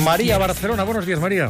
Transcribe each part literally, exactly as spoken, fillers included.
María, Barcelona. Buenos días, María.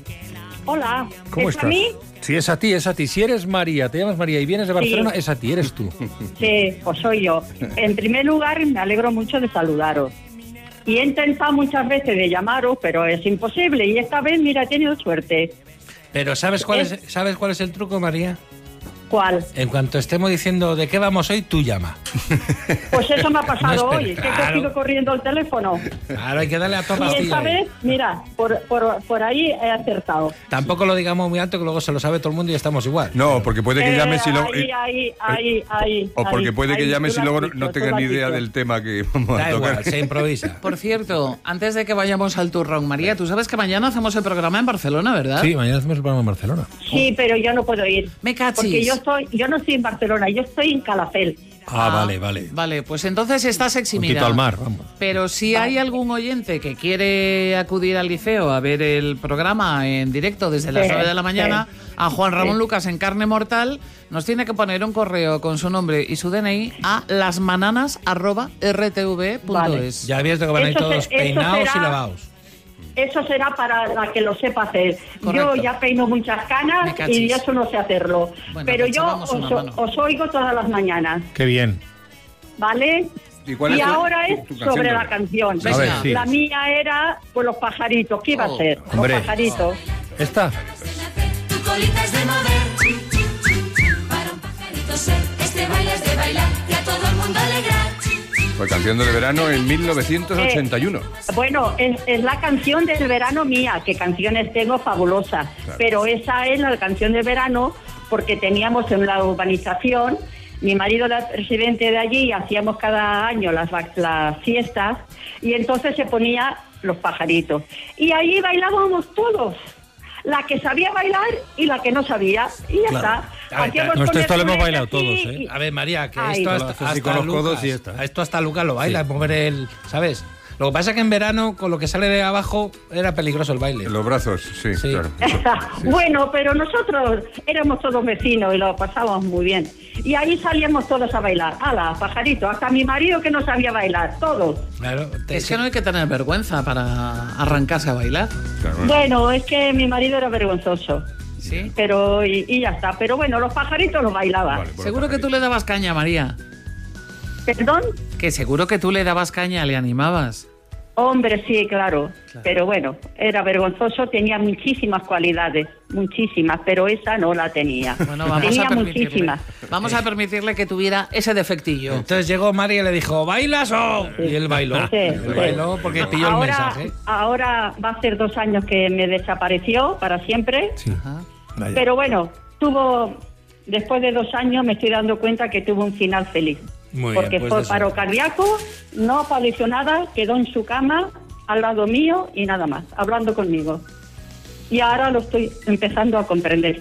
Hola. ¿Cómo ¿Es estás? a mí? Sí, es a ti, es a ti. Si eres María, te llamas María y vienes de Barcelona, Sí. es a ti, eres tú. Sí, pues soy yo. En primer lugar, me alegro mucho de saludaros. Y he intentado muchas veces de llamaros, pero es imposible. Y esta vez, mira, he tenido suerte. Pero ¿sabes cuál es, ¿sabes cuál es el truco, María? ¿Cuál? En cuanto estemos diciendo de qué vamos hoy, tú llama. Pues eso me ha pasado No hoy, esperes, que he claro. cogido corriendo el teléfono. Claro, hay que darle a toda Y pastilla esta ahí. vez, mira, por, por, por ahí he acertado. Tampoco lo digamos muy alto, que luego se lo sabe todo el mundo y estamos igual. No, porque puede que Eh, llames y luego... ahí, ahí, ahí, ahí, O porque ahí, puede que ahí, llames tú y lo has luego dicho, no tú tengas lo ni has idea dicho. del tema que vamos a Da tocar. igual, se improvisa. Por cierto, antes de que vayamos al turrón, María, tú sabes que mañana hacemos el programa en Barcelona, ¿verdad? Sí, mañana hacemos el programa en Barcelona. Sí, pero yo no puedo ir. Me cachis. Porque yo estoy, yo no estoy en Barcelona, yo estoy en Calafell. Ah, vale, vale. Vale, pues entonces estás eximida. Puntito al mar, vamos. Pero si hay algún oyente que quiere acudir al liceo a ver el programa en directo desde las Sí, nueve de la mañana, sí. a Juan Ramón Sí. Lucas en Carne Mortal, nos tiene que poner un correo con su nombre y su D N I a lasmananas arroba r t v punto es. Vale. Ya habías visto que van a ir Eso se- todos eso peinados será- y lavados. Eso será para la que lo sepa hacer. Correcto. Yo ya peino muchas Me canas cachis. y eso no sé hacerlo. Bueno, Pero te yo echamos os, una mano. os oigo todas las mañanas, Qué bien. ¿vale? ¿Y cuál es tu- ahora tu- es tu sobre canción? la canción. Venga. A ver, sí. La mía era pues los pajaritos. ¿Qué iba Oh, a ser? hombre. Los pajaritos. ¿Esta? Tu colita es de mover, chu, chu, chu, chu. Para un pajarito ser, este baile es de bailar y a todo el mundo alegrar. Chu, chu. Pues canción del verano en mil novecientos ochenta y uno. Bueno, es, es la canción del verano mía, que canciones tengo fabulosas, pero esa es la canción del verano porque teníamos en la urbanización, mi marido era presidente de allí y hacíamos cada año las, vac- las fiestas y entonces se ponía los pajaritos. Y ahí bailábamos todos, la que sabía bailar y la que no sabía, y ya está. A ver, Hacíamos no, esto- con esto lo el hemos culete bailado así todos, ¿eh? y- A ver, María, que Ay. esto Lo hasta, haces así hasta con los Lucas, codos y ya está. esto hasta Lucas lo baila, mover el, ¿sabes? Lo que pasa es que en verano, con lo que sale de abajo, era peligroso el baile. Los brazos, sí, Sí. claro. Bueno, pero nosotros éramos todos vecinos y lo pasábamos muy bien. Y ahí salíamos todos a bailar. ¡Hala, pajarito! Hasta mi marido que no sabía bailar, todos. Claro, te- Es que no hay que tener vergüenza para arrancarse a bailar. Claro. Bueno, es que mi marido era vergonzoso. ¿Sí? Pero, y, y ya está. Pero bueno, los pajaritos los bailaba. Vale, bueno, Seguro que tú le dabas caña, María. ¿Perdón? Que seguro que tú le dabas caña, le animabas. Hombre, sí, claro. Pero bueno, era vergonzoso, tenía muchísimas cualidades, muchísimas, pero esa no la tenía. Bueno, vamos tenía a permitirle. muchísimas. Vamos a permitirle que tuviera ese defectillo. Entonces llegó María y le dijo, ¿bailas o...? Y él bailó. Sí, Él sí. bailó porque pilló el ahora, mensaje. ahora va a ser dos años que me desapareció para siempre. Sí. Ajá. Vaya. Pero bueno, tuvo, después de dos años me estoy dando cuenta que tuvo un final feliz. Muy bien, porque pues fue de eso. paro cardíaco, no apareció nada, quedó en su cama, al lado mío y nada más, hablando conmigo. Y ahora lo estoy empezando a comprender.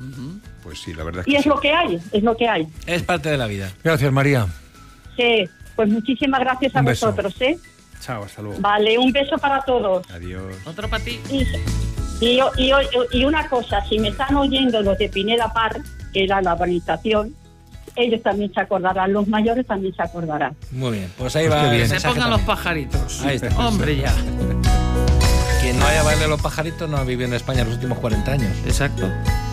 Pues sí, la verdad es Y que es sí. lo que hay, es lo que hay. Es parte de la vida. Gracias, María. Sí, pues muchísimas gracias a Un beso. vosotros, ¿eh? Chao, hasta luego. Vale, un beso para todos. Adiós. Otro para ti. Y, y, y, y una cosa, si me están oyendo los de Pineda Par, que era la urbanización, ellos también se acordarán, los mayores también se acordarán. Muy bien, pues ahí Pues va qué el bien. Se mensaje pongan los también. pajaritos. Ahí está. Hombre, ya. Quien no haya bailado los pajaritos no ha vivido en España los últimos cuarenta años. Exacto.